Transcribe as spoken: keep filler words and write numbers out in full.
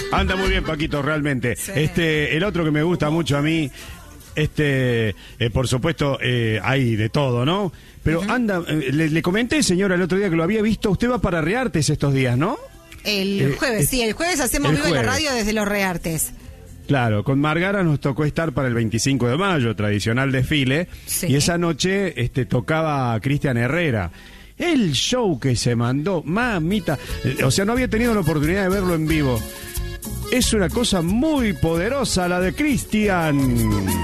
Anda muy bien, Paquito, realmente. Sí. Este, el otro que me gusta mucho a mí, este, eh, por supuesto, eh, hay de todo, ¿no? Pero uh-huh. anda, eh, le, le comenté, señora, el otro día que lo había visto, usted va para Reartes estos días, ¿no? El Eh, jueves, eh, sí, el jueves hacemos el vivo en la jueves. radio desde los Reartes. Claro, con Margara nos tocó estar para el veinticinco de mayo, tradicional desfile, Sí. y esa noche este, tocaba Cristian Herrera. El show que se mandó, mamita, eh, o sea, no había tenido la oportunidad de verlo en vivo. Es una cosa muy poderosa la de Cristian.